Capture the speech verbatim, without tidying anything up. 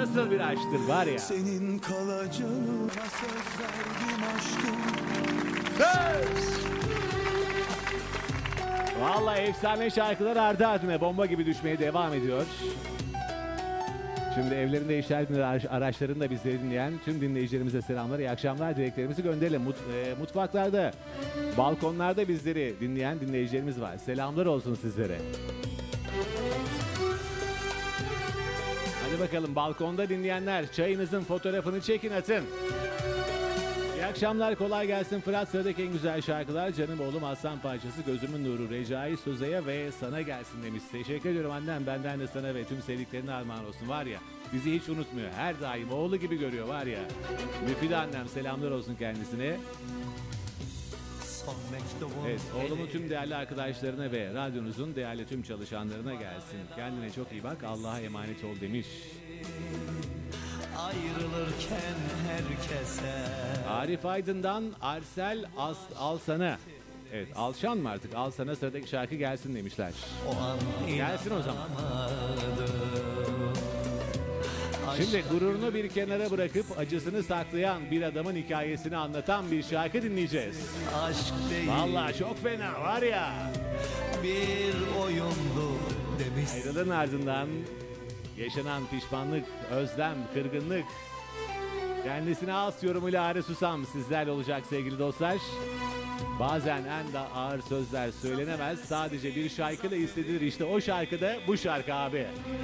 nasıl bir aşktır var ya. Senin kalacağına söz verdim aşkım. Söz! Vallahi efsane şarkılar ardı ardına bomba gibi düşmeye devam ediyor. Şimdi evlerinde işlerinde araçlarında bizleri dinleyen tüm dinleyicilerimize selamlar, iyi akşamlar dileklerimizi gönderelim. Mut, e, mutfaklarda, balkonlarda bizleri dinleyen dinleyicilerimiz var. Selamlar olsun sizlere. Hadi bakalım balkonda dinleyenler çayınızın fotoğrafını çekin atın. İyi akşamlar, kolay gelsin Fırat. Sıradaki en güzel şarkılar canım oğlum Aslan Parçası, gözümün nuru Recai Suza'ya ve sana gelsin demiş. Teşekkür ediyorum annem, benden de sana ve tüm sevdiklerine armağan olsun var ya. Bizi hiç unutmuyor, her daim oğlu gibi görüyor var ya. Müfide annem, selamlar olsun kendisine. Evet, oğlumun tüm değerli arkadaşlarına ve radyonuzun değerli tüm çalışanlarına gelsin. Kendine çok iyi bak, Allah'a emanet ol demiş. Ayrılırken herkese. Arif Aydın'dan Arsel As Alsan'a. Evet, Alşan mı artık? Alsan'a sıradaki şarkı gelsin demişler. O an Gelsin o zaman. inanamadım. Şimdi gururunu bir kenara bırakıp acısını saklayan bir adamın hikayesini anlatan bir şarkı dinleyeceğiz. Aşk değil, Vallahi çok fena var ya. bir oyundu demiş. Ayrılığın ardından yaşanan pişmanlık, özlem, kırgınlık, kendisine az yorumuyla Ağrı Susam sizlerle olacak sevgili dostlar. Bazen en de ağır sözler söylenemez, sadece bir şarkıyla hissedilir, işte o şarkı da bu şarkı abi.